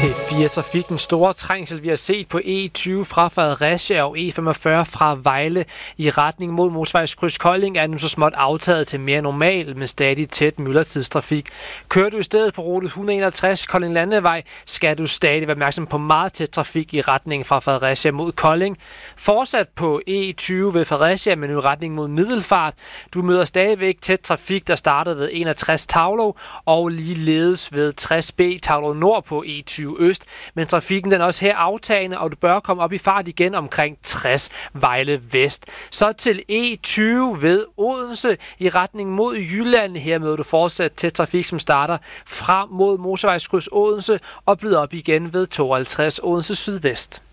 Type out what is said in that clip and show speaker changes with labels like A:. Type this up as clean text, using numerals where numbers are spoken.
A: P4-trafik. Den store trængsel, vi har set på E20 fra Fredericia og E45 fra Vejle i retning mod motorvejskryds Kolding, er nu så småt aftaget til mere normal med stadig tæt myldretidstrafik. Kører du i stedet på rute 161 Kolding Landevej, skal du stadig være opmærksom på meget tæt trafik i retning fra Fredericia mod Kolding. Fortsat på E20 ved Fredericia, men i retning mod Middelfart. Du møder stadigvæk tæt trafik, der startede ved 61 Taulov og ligeledes ved 60B Taulov Nord på E20 Øst, men trafikken den er også her aftagende, og du bør komme op i fart igen omkring 60 Vejle Vest. Så til E20 ved Odense i retning mod Jylland. Her møder du fortsat tæt trafik, som starter frem mod motorvejskryds Odense og bliver op igen ved 52 Odense Sydvest.